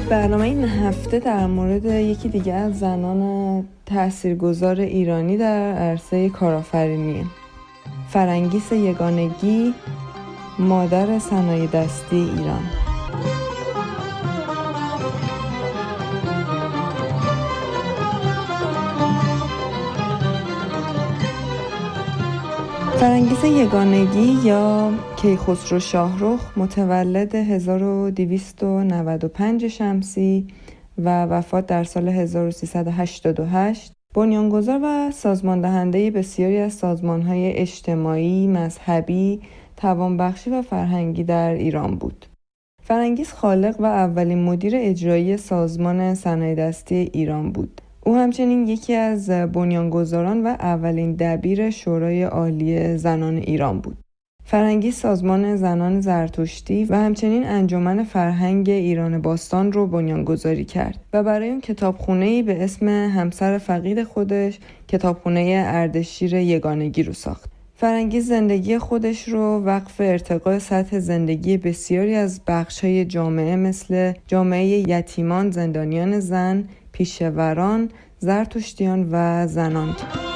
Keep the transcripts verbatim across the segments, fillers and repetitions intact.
برنامه این هفته در مورد یکی دیگه از زنان تاثیرگذار ایرانی در عرصه کارآفرینیه. فرنگیس یگانگی، مادر صنایع دستی ایران. فرنگیس یگانگی یا کیخسرو شاهرخ متولد هزار و دویست و نود و پنج شمسی و وفات در سال هزار و سیصد و هشتاد و هشت، بنیانگذار و سازمان دهنده بسیاری از سازمان‌های اجتماعی، مذهبی، توانبخشی و فرهنگی در ایران بود. فرنگیس خالق و اولین مدیر اجرایی سازمان صنایع دستی ایران بود. او همچنین یکی از بنیانگذاران و اولین دبیر شورای عالی زنان ایران بود. فرنگیس سازمان زنان زرتشتی و همچنین انجمن فرهنگ ایران باستان رو بنیانگذاری کرد و برای اون کتابخونه‌ای به اسم همسر فقید خودش، کتابخونه اردشیر یگانگی رو ساخت. فرنگیس زندگی خودش رو وقف ارتقاء سطح زندگی بسیاری از بخش‌های جامعه مثل جامعه یتیمان، زندانیان زن، پیشوران، زرتشتیان و زنان کرد.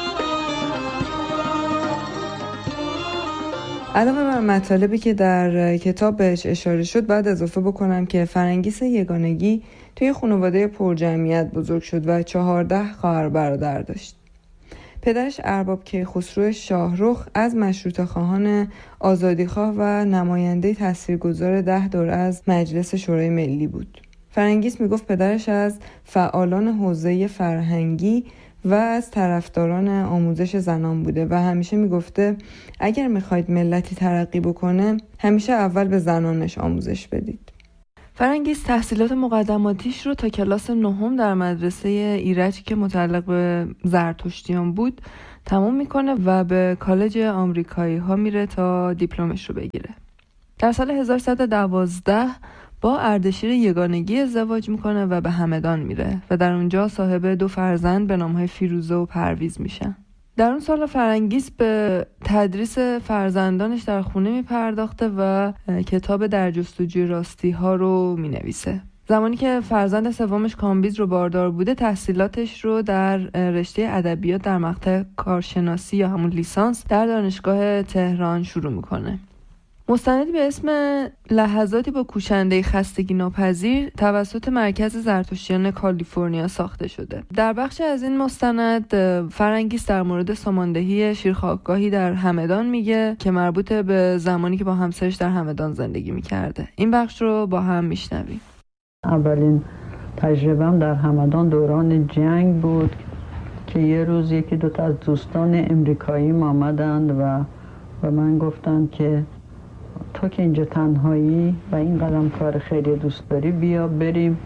علاوه بر مطالبی که در کتاب بهش اشاره شد، باید اضافه بکنم که فرنگیس یگانگی توی خانواده پرجمعیت بزرگ شد و چهارده خواهر برادر داشت. پدرش ارباب کیخسرو شاهرخ از مشروطه خواهان آزادیخواه و نماینده تاثیرگذار ده دوره از مجلس شورای ملی بود. فرنگیس میگفت پدرش از فعالان حوزه فرهنگی و از طرفداران آموزش زنان بوده و همیشه میگفته اگر میخواید ملتی ترقی بکنه همیشه اول به زنانش آموزش بدید. فرنگیس تحصیلات مقدماتیش رو تا کلاس نهم در مدرسه ایرج که متعلق به زرتشتیان بود تموم میکنه و به کالج آمریکایی ها میره تا دیپلمش رو بگیره. در سال هزار و سیصد و دوازده با اردشیر یگانگی ازدواج میکنه و به همدان میره و در اونجا صاحب دو فرزند به نامهای فیروزه و پرویز میشن. در اون سال فرنگیس به تدریس فرزندانش در خونه میپرداخته و کتاب در جستجوی راستی ها رو مینویسه. زمانی که فرزند سومش کامبیز رو باردار بوده، تحصیلاتش رو در رشته ادبیات در مقطع کارشناسی یا همون لیسانس در دانشگاه تهران شروع میکنه. مستندی به اسم لحظاتی با کوشنده خستگی ناپذیر توسط مرکز زرتشتیان کالیفرنیا ساخته شده. در بخش از این مستند فرنگیس در مورد ساماندهی شیرخوابگاهی در همدان میگه که مربوط به زمانی که با همسرش در همدان زندگی میکرده. این بخش رو با هم میشنویم. اولین تجربه‌ام در همدان دوران جنگ بود که یه روز یکی دوتا از دوستان امریکایی آمدند و و من گفتن که تو که اینجا تنهایی و این قدم کار خیلی دوست داری، بیا بریم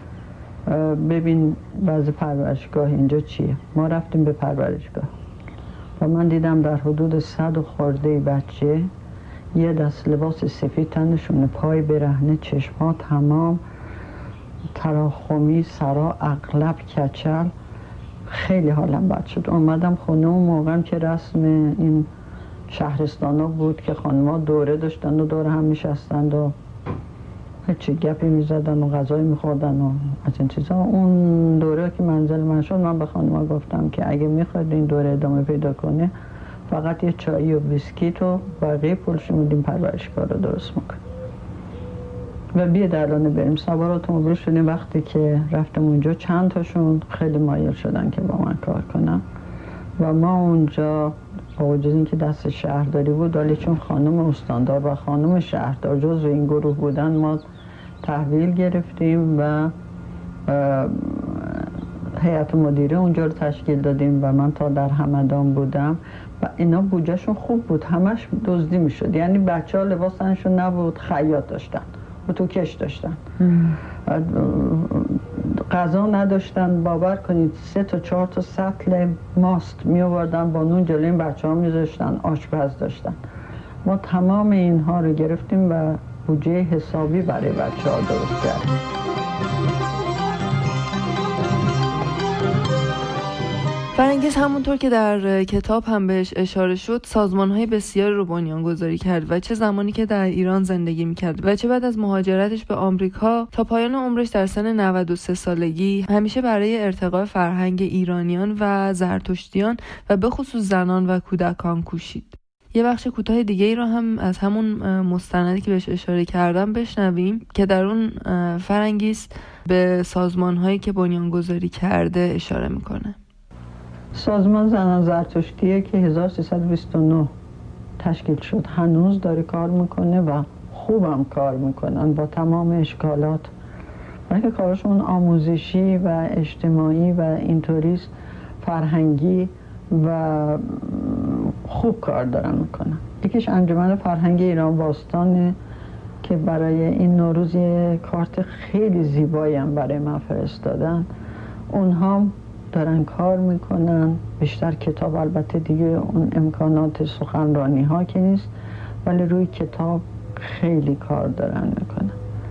ببین وضع پرورشگاه اینجا چیه. ما رفتیم به پرورشگاه و من دیدم در حدود صد و خورده بچه یه دست لباس سفید تنشونه، پای برهنه، چشمها تمام، تراخمی، سرا اغلب کچل. خیلی حالم بد شد. اومدم خونه اون موقعم که رسم این شهرستان ها بود که خانم‌ها دوره داشتن و دوره هم میشستند و هیچی گپی میزدن و غذای میخوردن و از این چیزا. اون دوره که منزل من شد، من به خانم‌ها گفتم که اگه میخواید این دوره ادامه پیدا کنه فقط یه چایی و بیسکیت و بقیه پولش میدیم پرورشگاه رو درست میکنیم و بیاید الان بریم. سوار اتومبیل شدیم. وقتی که رفتم اونجا چند تاشون خیلی مایل شدن که با من کار کنن و ما اونجا با وجود این که دست شهرداری بود، ولی چون خانم استاندار و خانم شهردار جزو این گروه بودن، ما تحویل گرفتیم و هیئت مدیره اونجا رو تشکیل دادیم و من تا در همدان بودم و اینا بودجهشون خوب بود، همش دزدی میشد. یعنی بچه ها لباسشون نبود، خیاط داشتن، اتوکش داشتن، غذا نداشتن. باور کنید سه تا چهار تا سطل ماست می آوردن با نون جلوی این بچه ها می ذاشتن، آشپز داشتن. ما تمام اینها رو گرفتیم و بودجه حسابی برای بچه ها درست کردیم. فرنگیس همونطور که در کتاب هم بهش اشاره شد سازمان‌های بسیاری رو بنیانگذاری کرد و چه زمانی که در ایران زندگی می‌کرد و چه بعد از مهاجرتش به آمریکا تا پایان عمرش در سن نود و سه سالگی همیشه برای ارتقاء فرهنگ ایرانیان و زرتشتیان و به خصوص زنان و کودکان کوشید. یه بخش کوتاه دیگه ای رو هم از همون مستندی که بهش اشاره کردم بشنویم که در اون فرنگیس به سازمان‌هایی که بنیانگذاری کرده اشاره می‌کنه. سازمان زنان زرتشتیه که هزار و سیصد و بیست و نه تشکیل شد، هنوز داره کار میکنه و خوبم کار میکنن با تمام اشکالات، بلکه کارشون آموزشی و اجتماعی و اینطوریست، فرهنگی و خوب کار دارن میکنن. یکیش انجمن فرهنگ ایران باستانه که برای این نوروز یه کارت خیلی زیبایی هم برای من فرستادن. اونها دارن کار میکنن، بیشتر کتاب، البته دیگه اون امکانات سخنرانی ها که نیست، ولی روی کتاب خیلی کار دارن میکنن.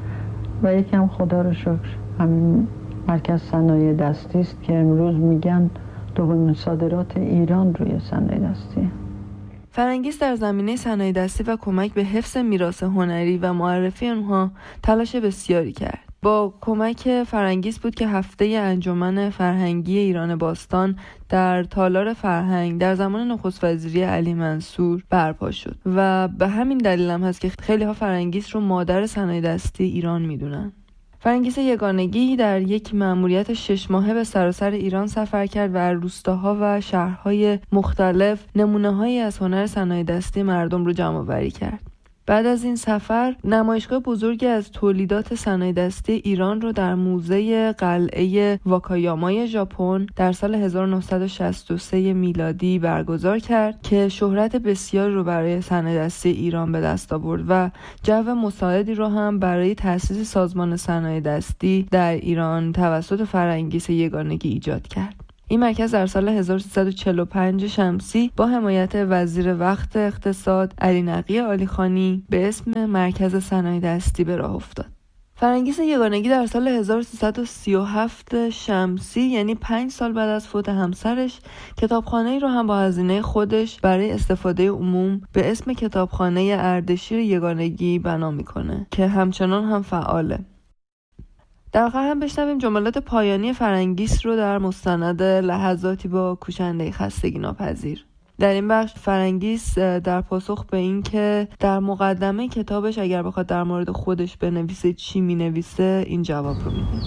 و یکم خدا رو شکر همین مرکز صنایع دستی است که امروز میگن دومین صادرات ایران روی صنایع دستی. فرنگیس در زمینه صنایع دستی و کمک به حفظ میراث هنری و معرفی اونها تلاش بسیاری کرد. با کمک فرنگیس بود که هفته انجمن فرهنگی ایران باستان در تالار فرهنگ در زمان نخست وزیری علی منصور برپا شد و به همین دلیل هم هست که خیلی ها فرنگیس رو مادر صنایع دستی ایران میدونن. فرنگیس یگانگی در یک مأموریت شش ماهه به سراسر ایران سفر کرد و از روستاها و شهرهای مختلف نمونه‌هایی از هنر صنایع دستی مردم رو جمع‌آوری کرد. بعد از این سفر نمایشگاه بزرگی از تولیدات صنایع دستی ایران رو در موزه قلعه واکایامای ژاپن در سال هزار و نهصد و شصت و سه میلادی برگزار کرد که شهرت بسیاری رو برای صنایع دستی ایران به دست آورد و جو مساعدی رو هم برای تأسیس سازمان صنایع دستی در ایران توسط فرنگیس یگانگی ایجاد کرد. این مرکز در سال هزار و سیصد و چهل و پنج شمسی با حمایت وزیر وقت اقتصاد علی نقی عالیخانی به اسم مرکز صنایع دستی به راه افتاد. فرنگیس یگانگی در سال هزار و سیصد و سی و هفت شمسی یعنی پنج سال بعد از فوت همسرش کتابخانه‌ای رو هم با هزینه خودش برای استفاده عموم به اسم کتابخانه اردشیر یگانگی بنا میکنه که همچنان هم فعاله. در آخر هم بشنویم جملات پایانی فرنگیس رو در مستند لحظاتی با کوشنده خستگی ناپذیر. در این بخش فرنگیس در پاسخ به این که در مقدمه کتابش اگر بخواد در مورد خودش بنویسه چی مینویسه این جواب رو میده.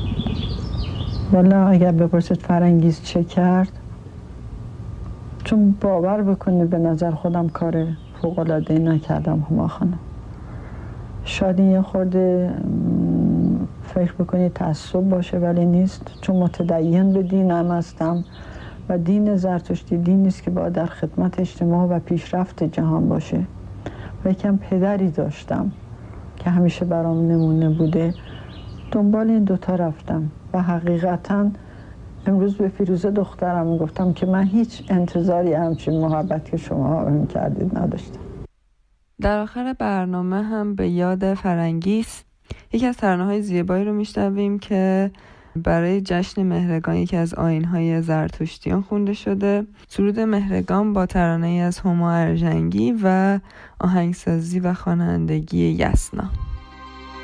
والا اگر بپرسید فرنگیس چه کرد، چون باور بکنید به نظر خودم کار فوق‌العاده‌ای نکردم هما خانم. شاید یه خورده فکر بکنید تعصب باشه ولی نیست، چون متدین به دینم هستم و دین زرتشتی دینی است که باید در خدمت اجتماع و پیشرفت جهان باشه و یکم پدری داشتم که همیشه برام نمونه بوده. دنبال این دوتا رفتم و حقیقتاً امروز به فیروزه دخترم میگفتم که من هیچ انتظاری همچین محبت که شما هم کردید نداشتم. در آخر برنامه هم به یاد فرنگیس یکی از ترانه‌های زیبایی رو میشنویم که برای جشن مهرگان یکی از آیین‌های زرتشتیان خونده شده. سرود مهرگان با ترانه‌ای از هما ارژنگی و آهنگسازی و خوانندگی یسنا.